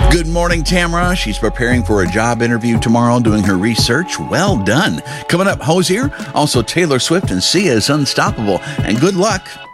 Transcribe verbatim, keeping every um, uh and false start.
Good morning, Tamara. She's preparing for a job interview tomorrow, doing her research. Well done. Coming up, Hosier, also Taylor Swift and Sia's Unstoppable. And good luck